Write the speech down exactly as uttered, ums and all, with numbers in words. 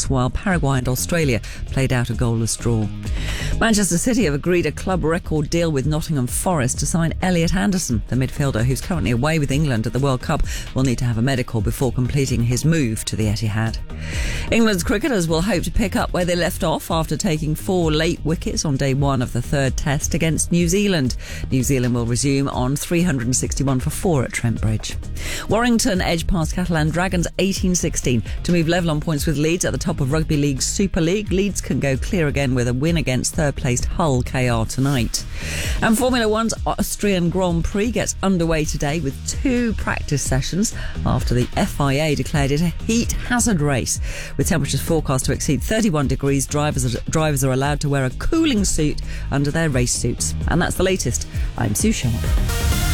points, while Paraguay and Australia played out a goalless draw. Manchester City have agreed a club record deal with Nottingham Forest to sign Elliot Anderson. The midfielder, who's currently away with England at the World Cup, will need to have a medical before completing his move to the Etihad. England's cricketers will hope to pick up where they left off after taking four late wickets on day one of the third test against New Zealand. New Zealand will resume on three hundred sixty-one for four at Trent Bridge. Warrington edge past Catalan Dragons eighteen sixteen to move level on points with Leeds at the top of Rugby League's Super League. Leeds can go clear again with a win against third-placed Hull K R tonight. And Formula One's Austrian Grand Prix gets underway today with two practice sessions after the F I A declared it a heat hazard race. With temperatures forecast to exceed thirty-one degrees, drivers are, drivers are allowed to wear a cooling suit under their race suits. And that's the latest. I'm Sue Sharp.